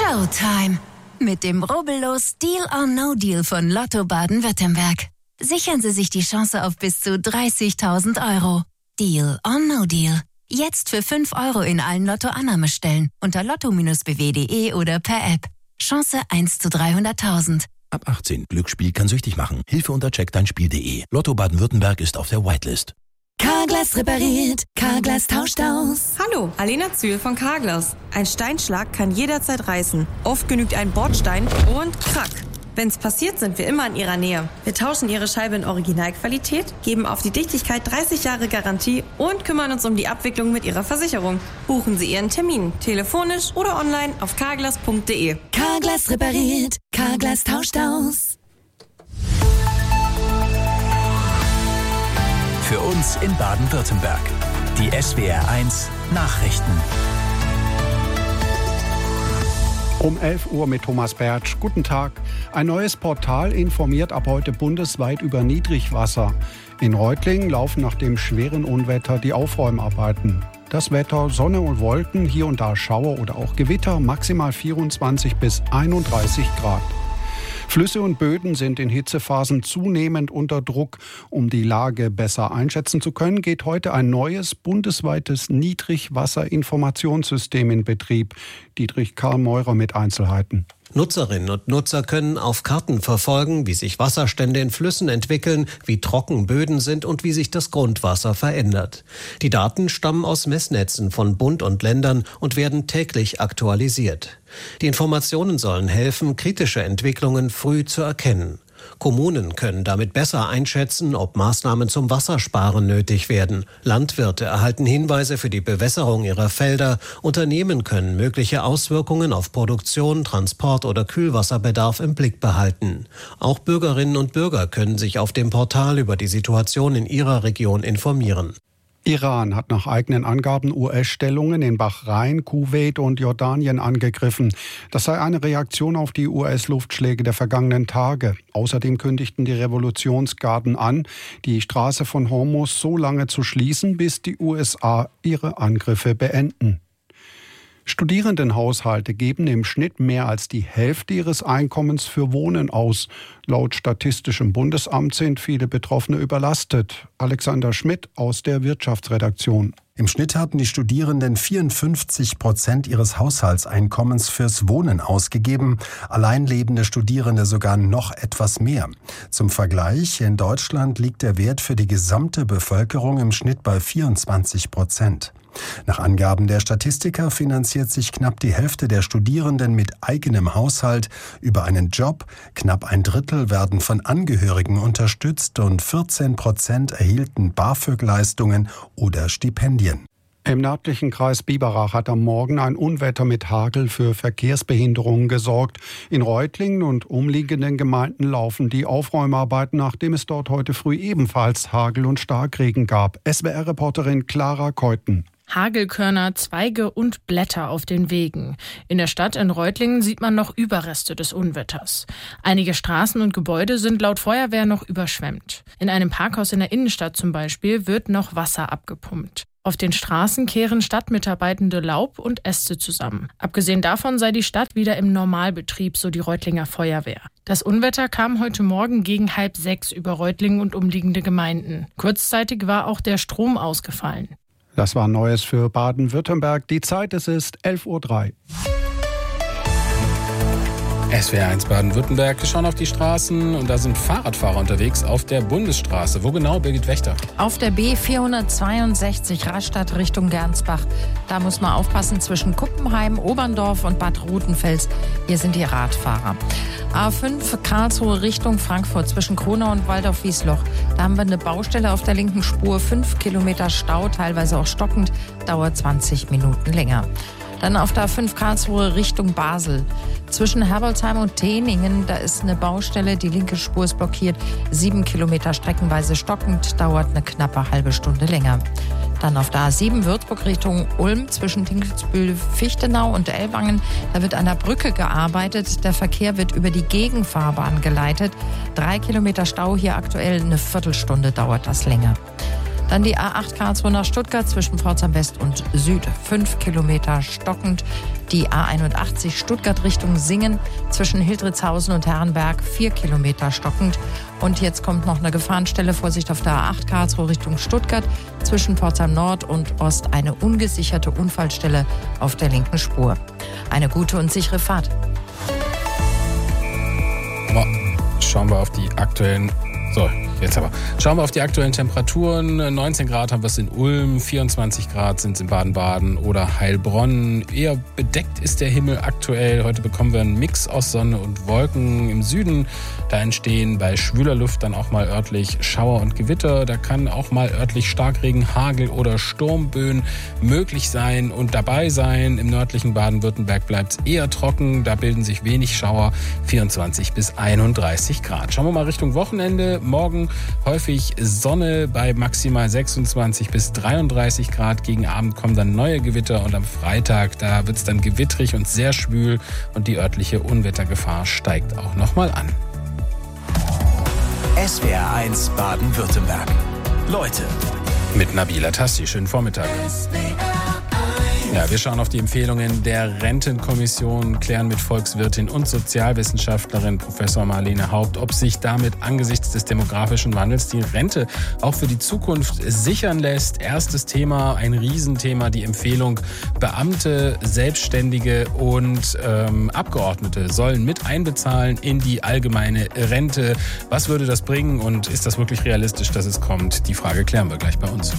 Showtime. Mit dem rubbellos Deal or No Deal von Lotto Baden-Württemberg. Sichern Sie sich die Chance auf bis zu 30.000 €. Deal or No Deal. Jetzt für 5 € in allen Lotto-Annahmestellen unter lotto-bw.de oder per App. Chance 1 zu 300.000. Ab 18. Glücksspiel kann süchtig machen. Hilfe unter checkdeinspiel.de. Lotto Baden-Württemberg ist auf der Whitelist. Carglass repariert, Carglass tauscht aus. Hallo, Alena Zühl von Carglass. Ein Steinschlag kann jederzeit reißen. Oft genügt ein Bordstein und krack. Wenn's passiert, sind wir immer in Ihrer Nähe. Wir tauschen Ihre Scheibe in Originalqualität, geben auf die Dichtigkeit 30 Jahre Garantie und kümmern uns um die Abwicklung mit Ihrer Versicherung. Buchen Sie Ihren Termin, telefonisch oder online auf carglass.de. Carglass repariert, Carglass tauscht aus. Für uns in Baden-Württemberg. Die SWR1 Nachrichten. Um 11 Uhr mit Thomas Bertsch. Guten Tag. Ein neues Portal informiert ab heute bundesweit über Niedrigwasser. In Reutlingen laufen nach dem schweren Unwetter die Aufräumarbeiten. Das Wetter, Sonne und Wolken, hier und da Schauer oder auch Gewitter, maximal 24 bis 31 Grad. Flüsse und Böden sind in Hitzephasen zunehmend unter Druck. Um die Lage besser einschätzen zu können, geht heute ein neues bundesweites Niedrigwasserinformationssystem in Betrieb. Dietrich Karl Meurer mit Einzelheiten. Nutzerinnen und Nutzer können auf Karten verfolgen, wie sich Wasserstände in Flüssen entwickeln, wie trocken Böden sind und wie sich das Grundwasser verändert. Die Daten stammen aus Messnetzen von Bund und Ländern und werden täglich aktualisiert. Die Informationen sollen helfen, kritische Entwicklungen früh zu erkennen. Kommunen können damit besser einschätzen, ob Maßnahmen zum Wassersparen nötig werden. Landwirte erhalten Hinweise für die Bewässerung ihrer Felder. Unternehmen können mögliche Auswirkungen auf Produktion, Transport oder Kühlwasserbedarf im Blick behalten. Auch Bürgerinnen und Bürger können sich auf dem Portal über die Situation in ihrer Region informieren. Iran hat nach eigenen Angaben US-Stellungen in Bahrain, Kuwait und Jordanien angegriffen. Das sei eine Reaktion auf die US-Luftschläge der vergangenen Tage. Außerdem kündigten die Revolutionsgarden an, die Straße von Hormuz so lange zu schließen, bis die USA ihre Angriffe beenden. Studierendenhaushalte geben im Schnitt mehr als die Hälfte ihres Einkommens für Wohnen aus. Laut Statistischem Bundesamt sind viele Betroffene überlastet. Alexander Schmidt aus der Wirtschaftsredaktion. Im Schnitt hatten die Studierenden 54% ihres Haushaltseinkommens fürs Wohnen ausgegeben, alleinlebende Studierende sogar noch etwas mehr. Zum Vergleich, in Deutschland liegt der Wert für die gesamte Bevölkerung im Schnitt bei 24%. Nach Angaben der Statistiker finanziert sich knapp die Hälfte der Studierenden mit eigenem Haushalt über einen Job, knapp ein Drittel werden von Angehörigen unterstützt und 14% erhielten BAföG-Leistungen oder Stipendien. Im nördlichen Kreis Biberach hat am Morgen ein Unwetter mit Hagel für Verkehrsbehinderungen gesorgt. In Reutlingen und umliegenden Gemeinden laufen die Aufräumarbeiten, nachdem es dort heute früh ebenfalls Hagel und Starkregen gab. SWR-Reporterin Clara Keuten. Hagelkörner, Zweige und Blätter auf den Wegen. In der Stadt in Reutlingen sieht man noch Überreste des Unwetters. Einige Straßen und Gebäude sind laut Feuerwehr noch überschwemmt. In einem Parkhaus in der Innenstadt zum Beispiel wird noch Wasser abgepumpt. Auf den Straßen kehren Stadtmitarbeitende Laub und Äste zusammen. Abgesehen davon sei die Stadt wieder im Normalbetrieb, so die Reutlinger Feuerwehr. Das Unwetter kam heute Morgen gegen 5:30 über Reutlingen und umliegende Gemeinden. Kurzzeitig war auch der Strom ausgefallen. Das war Neues für Baden-Württemberg. Die Zeit, es ist 11:03 Uhr. SWR1 Baden-Württemberg. Wir schauen auf die Straßen und da sind Fahrradfahrer unterwegs auf der Bundesstraße. Wo genau, Birgit Wächter? Auf der B462 Rastatt Richtung Gernsbach. Da muss man aufpassen zwischen Kuppenheim, Oberndorf und Bad Rutenfels. Hier sind die Radfahrer. A5 Karlsruhe Richtung Frankfurt zwischen Kronau und Waldorf-Wiesloch. Da haben wir eine Baustelle auf der linken Spur. 5 Kilometer Stau, teilweise auch stockend. Dauert 20 Minuten länger. Dann auf der A5 Karlsruhe Richtung Basel. Zwischen Herbolzheim und Teningen, da ist eine Baustelle, die linke Spur ist blockiert. 7 Kilometer streckenweise stockend, dauert eine knappe halbe Stunde länger. Dann auf der A7 Würzburg Richtung Ulm zwischen Dinkelsbühl, Fichtenau und Ellwangen. Da wird an der Brücke gearbeitet. Der Verkehr wird über die Gegenfahrbahn geleitet. 3 Kilometer Stau hier aktuell, eine Viertelstunde dauert das länger. Dann die A8 Karlsruhe nach Stuttgart zwischen Pforzheim West und Süd. 5 Kilometer stockend. Die A81 Stuttgart Richtung Singen zwischen Hildritzhausen und Herrenberg 4 Kilometer stockend. Und jetzt kommt noch eine Gefahrenstelle. Vorsicht auf der A8 Karlsruhe Richtung Stuttgart. Zwischen Pforzheim Nord und Ost eine ungesicherte Unfallstelle auf der linken Spur. Eine gute und sichere Fahrt. Schauen wir auf die aktuellen... Schauen wir auf die aktuellen Temperaturen. 19 Grad haben wir es in Ulm, 24 Grad sind es in Baden-Baden oder Heilbronn. Eher bedeckt ist der Himmel aktuell. Heute bekommen wir einen Mix aus Sonne und Wolken im Süden. Da entstehen bei schwüler Luft dann auch mal örtlich Schauer und Gewitter. Da kann auch mal örtlich Starkregen, Hagel oder Sturmböen möglich sein und dabei sein. Im nördlichen Baden-Württemberg bleibt es eher trocken. Da bilden sich wenig Schauer, 24 bis 31 Grad. Schauen wir mal Richtung Wochenende. Morgen häufig Sonne bei maximal 26 bis 33 Grad. Gegen Abend kommen dann neue Gewitter und am Freitag, da wird es dann gewittrig und sehr schwül und die örtliche Unwettergefahr steigt auch nochmal an. SWR 1 Baden-Württemberg. Leute. Mit Nabila Tassi. Schönen Vormittag. Ja, wir schauen auf die Empfehlungen der Rentenkommission, klären mit Volkswirtin und Sozialwissenschaftlerin Professor Marlene Haupt, ob sich damit angesichts des demografischen Wandels die Rente auch für die Zukunft sichern lässt. Erstes Thema, ein Riesenthema, die Empfehlung: Beamte, Selbstständige und Abgeordnete sollen mit einbezahlen in die allgemeine Rente. Was würde das bringen und ist das wirklich realistisch, dass es kommt? Die Frage klären wir gleich bei uns.